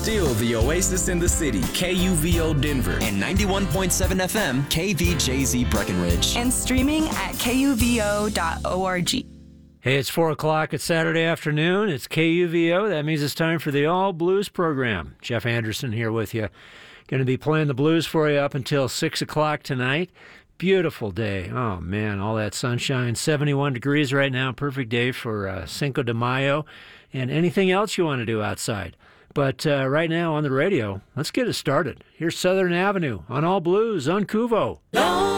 still the oasis in the city, KUVO Denver. And 91.7 FM, KVJZ Breckenridge. And streaming at kuvo.org. Hey, it's 4 o'clock. It's Saturday afternoon. It's KUVO. That means it's time for the All Blues program. Jeff Anderson here with you. Going to be playing the blues for you up until 6 o'clock tonight. Beautiful day. Oh, man, all that sunshine. 71 degrees right now. Perfect day for Cinco de Mayo and anything else you want to do outside. But right now on the radio, let's get it started. Here's Southern Avenue on All Blues on KUVO.